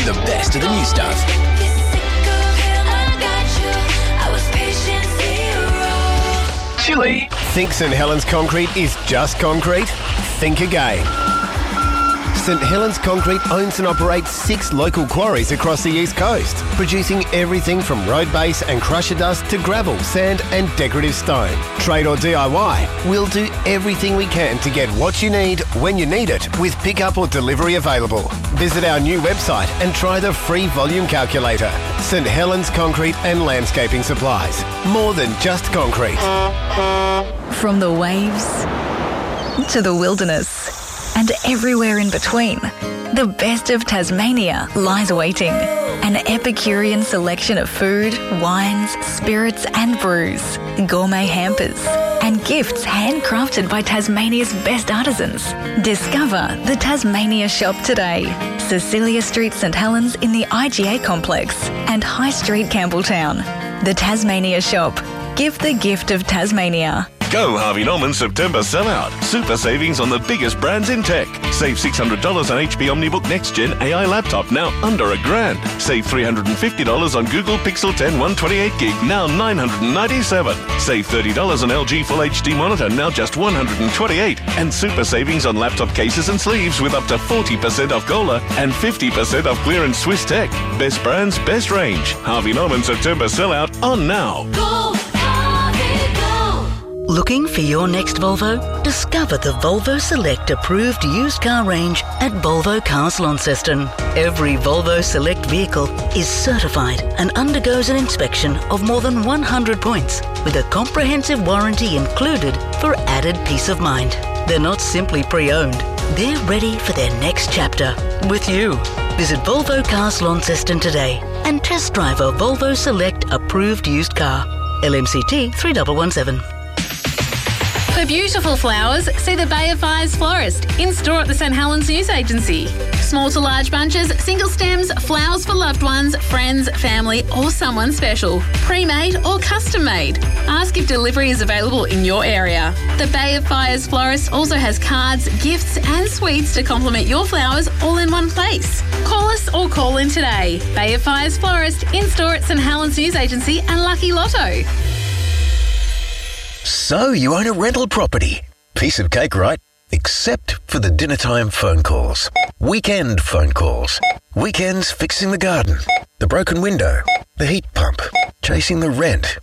the best of the new stuff. Chili. Think St Helens Concrete is just concrete? Think again. St Helens Concrete owns and operates 6 local quarries across the East Coast, producing everything from road base and crusher dust to gravel, sand and decorative stone. Trade or DIY, we'll do everything we can to get what you need when you need it, with pickup or delivery available. Visit our new website and try the free volume calculator. St Helens Concrete and Landscaping Supplies. More than just concrete. From the waves to the wilderness and everywhere in between, the best of Tasmania lies waiting. An Epicurean selection of food, wines, spirits and brews, gourmet hampers and gifts handcrafted by Tasmania's best artisans. Discover the Tasmania Shop today. Cecilia Street, St Helens in the IGA complex and High Street, Campbelltown. The Tasmania Shop. Give the gift of Tasmania. Go Harvey Norman September sellout. Super savings on the biggest brands in tech. Save $600 on HP OmniBook Next Gen AI laptop, now under $1,000. Save $350 on Google Pixel 10 128GB, now $997. Save $30 on LG Full HD monitor, now just $128. And super savings on laptop cases and sleeves with up to 40% off Gola and 50% off clearance Swiss Tech. Best brands, best range. Harvey Norman September sellout on now. Go, Harvey, go. Looking for your next Volvo? Discover the Volvo Select approved used car range at Volvo Cars Launceston. Every Volvo Select vehicle is certified and undergoes an inspection of more than 100 points with a comprehensive warranty included for added peace of mind. They're not simply pre-owned, they're ready for their next chapter with you. Visit Volvo Cars Launceston today and test drive a Volvo Select approved used car. LMCT 3117. For beautiful flowers, see the Bay of Fires florist in store at the St Helens News Agency. Small to large bunches, single stems, flowers for loved ones, friends, family or someone special. Pre-made or custom made. Ask if delivery is available in your area. The Bay of Fires florist also has cards, gifts and sweets to complement your flowers all in one place. Call us or call in today. Bay of Fires florist in store at St Helens News Agency and Lucky Lotto. So you own a rental property. Piece of cake, right? Except for the dinnertime phone calls. Weekend phone calls. Weekends fixing the garden. The broken window. The heat pump. Chasing the rent.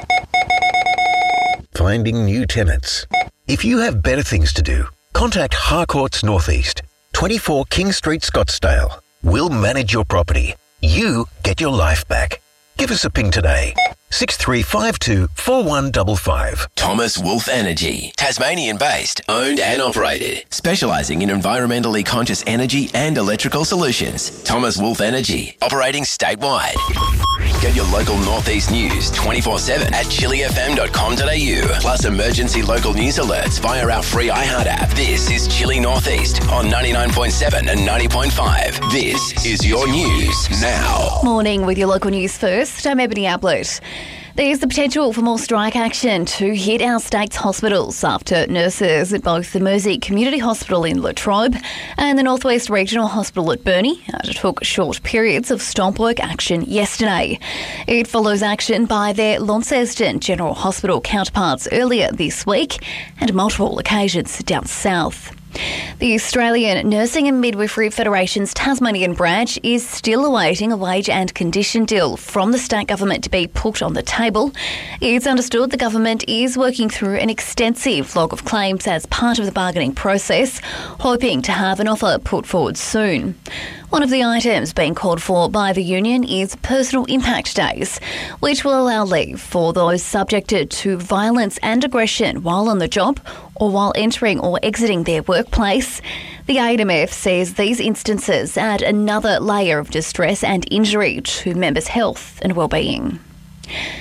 Finding new tenants. If you have better things to do, contact Harcourts Northeast, 24 King Street, Scottsdale. We'll manage your property. You get your life back. Give us a ping today. 6352 4155. Thomas Wolf Energy. Tasmanian-based, owned and operated. Specialising in environmentally conscious energy and electrical solutions. Thomas Wolf Energy. Operating statewide. Get your local Northeast news 24/7 at chilifm.com.au. Plus emergency local news alerts via our free iHeart app. This is Chili Northeast on 99.7 and 90.5. This is your news now. Morning with your local news first. I'm Ebony Ablett. There's the potential for more strike action to hit our state's hospitals after nurses at both the Mersey Community Hospital in Latrobe and the Northwest Regional Hospital at Burnie took short periods of stop work action yesterday. It follows action by their Launceston General Hospital counterparts earlier this week and multiple occasions down south. The Australian Nursing and Midwifery Federation's Tasmanian branch is still awaiting a wage and condition deal from the state government to be put on the table. It's understood the government is working through an extensive log of claims as part of the bargaining process, hoping to have an offer put forward soon. One of the items being called for by the union is personal impact days, which will allow leave for those subjected to violence and aggression while on the job or while entering or exiting their workplace. The AMF says these instances add another layer of distress and injury to members' health and well-being.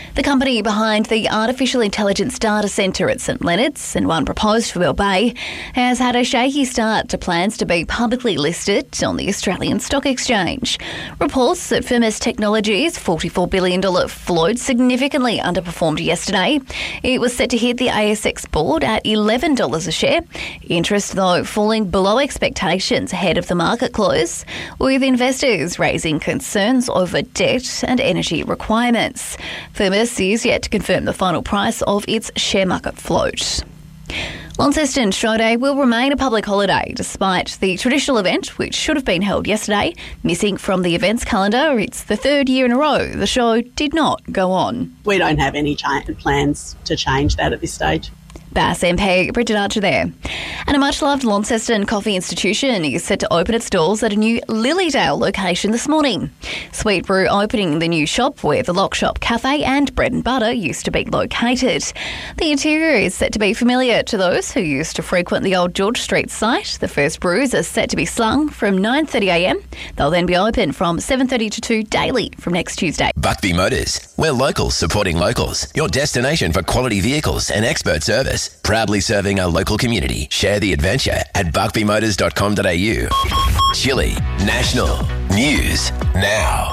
The company behind the artificial intelligence data centre at St Leonard's and one proposed for Bell Bay has had a shaky start to plans to be publicly listed on the Australian Stock Exchange. Reports that Firmus Technologies' $44 billion float significantly underperformed yesterday. It was set to hit the ASX board at $11 a share. Interest, though, falling below expectations ahead of the market close, with investors raising concerns over debt and energy requirements. Firmus is yet to confirm the final price of its share market float. Launceston Show Day will remain a public holiday despite the traditional event, which should have been held yesterday, missing from the events calendar. It's the third year in a row the show did not go on. We don't have any plans to change that at this stage. Bass MP Bridget Archer there. And a much-loved Launceston Coffee Institution is set to open its doors at a new Lilydale location this morning. Sweet Brew opening the new shop where the Lock Shop Cafe and Bread and Butter used to be located. The interior is set to be familiar to those who used to frequent the old George Street site. The first brews are set to be slung from 9:30am. They'll then be open from 7:30 to 2 daily from next Tuesday. Buckby Motors. We're locals supporting locals. Your destination for quality vehicles and expert service. Proudly serving our local community. Share the adventure at buckbymotors.com.au. Chile National News Now.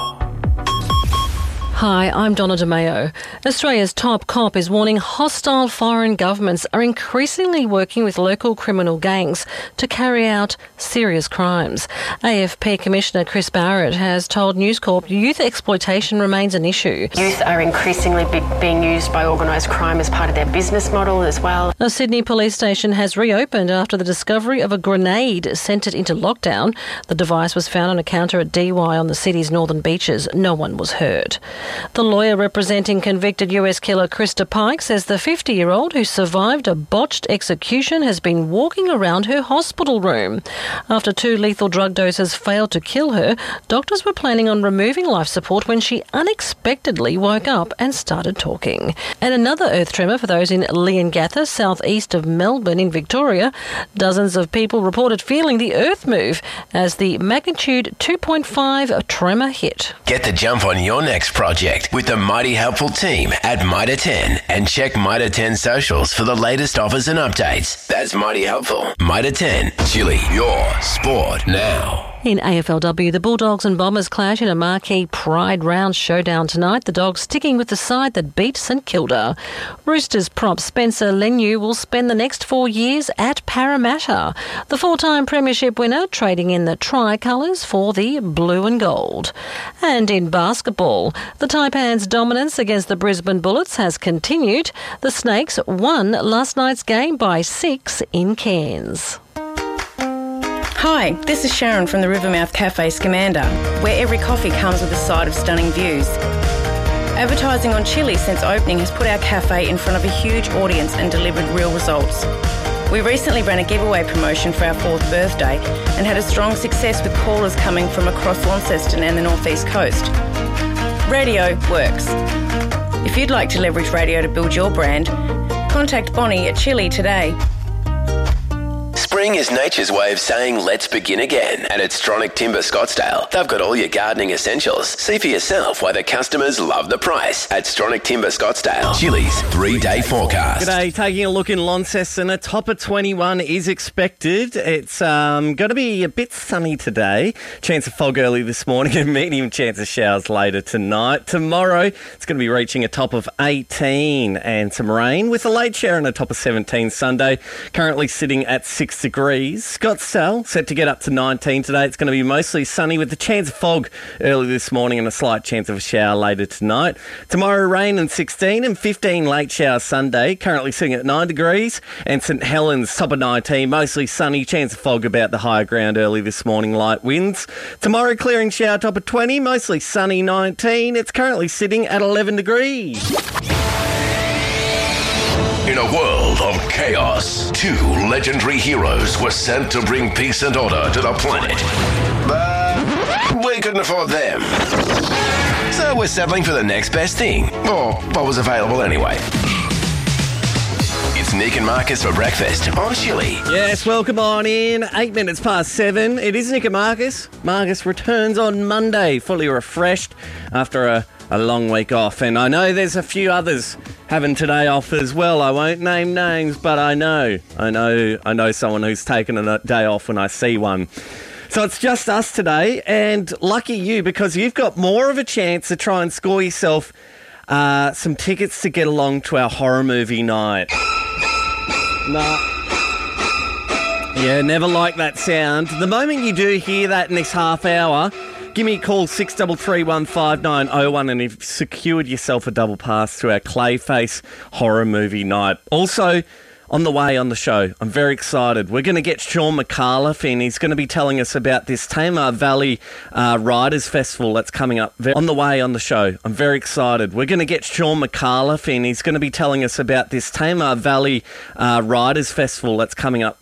Hi, I'm Donna DeMeo. Australia's top cop is warning hostile foreign governments are increasingly working with local criminal gangs to carry out serious crimes. AFP Commissioner Chris Barrett has told News Corp youth exploitation remains an issue. Youth are increasingly being used by organised crime as part of their business model as well. A Sydney police station has reopened after the discovery of a grenade sent it into lockdown. The device was found on a counter at DY on the city's northern beaches. No one was hurt. The lawyer representing convicted US killer Krista Pike says the 50-year-old who survived a botched execution has been walking around her hospital room. After 2 lethal drug doses failed to kill her, doctors were planning on removing life support when she unexpectedly woke up and started talking. And another earth tremor for those in Leongatha, southeast of Melbourne in Victoria. Dozens of people reported feeling the earth move as the magnitude 2.5 tremor hit. Get the jump on your next project with the Mighty Helpful team at Mitre 10 and check Mitre 10 socials for the latest offers and updates. That's Mighty Helpful. Mitre 10, Chile, your sport now. In AFLW, the Bulldogs and Bombers clash in a marquee Pride Round showdown tonight. The Dogs sticking with the side that beat St Kilda. Roosters prop Spencer Leniu will spend the next 4 years at Parramatta. The 4-time premiership winner trading in the tricolours for the blue and gold. And in basketball, the Taipans' dominance against the Brisbane Bullets has continued. The Snakes won last night's game by 6 in Cairns. Hi, this is Sharon from the Rivermouth Cafe Scamander, where every coffee comes with a side of stunning views. Advertising on Chili since opening has put our cafe in front of a huge audience and delivered real results. We recently ran a giveaway promotion for our 4th birthday and had a strong success with callers coming from across Launceston and the North East Coast. Radio works. If you'd like to leverage radio to build your brand, contact Bonnie at Chili today. Spring is nature's way of saying let's begin again. And at Stronach Timber Scottsdale, they've got all your gardening essentials. See for yourself why the customers love the price at Stronach Timber Scottsdale. Chili's 3-day forecast. G'day, taking a look in Launceston. A top of 21 is expected. It's going to be a bit sunny today. Chance of fog early this morning and medium chance of showers later tonight. Tomorrow, it's going to be reaching a top of 18 and some rain with a late shower and a top of 17 Sunday. Currently sitting at 6 degrees. Scottsdale set to get up to 19 today. It's going to be mostly sunny with a chance of fog early this morning and a slight chance of a shower later tonight. Tomorrow rain and 16 and 15 late shower Sunday. Currently sitting at 9 degrees. And St Helens top of 19. Mostly sunny. Chance of fog about the higher ground early this morning. Light winds. Tomorrow clearing shower top of 20. Mostly sunny 19. It's currently sitting at 11 degrees. In a world of chaos, 2 legendary heroes were sent to bring peace and order to the planet. But we couldn't afford them. So we're settling for the next best thing, or what was available anyway. It's Nick and Marcus for breakfast on Chili. Yes, welcome on in. 8 minutes past 7. It is Nick and Marcus. Marcus returns on Monday, fully refreshed after a a long week off. And I know there's a few others having today off as well. I won't name names, but I know someone who's taken a day off when I see one. So it's just us today, and lucky you, because you've got more of a chance to try and score yourself some tickets to get along to our horror movie night. Yeah, never like that sound. The moment you do hear that in this half hour, give me a call, 63315901, and you've secured yourself a double pass to our Clayface horror movie night. Also, on the way on the show, I'm very excited. We're going to get Sean McAuliffe in. He's going to be telling us about this Tamar Valley Riders Festival that's coming up. On the way on the show, I'm very excited. We're going to get Sean McAuliffe in. He's going to be telling us about this Tamar Valley Riders Festival that's coming up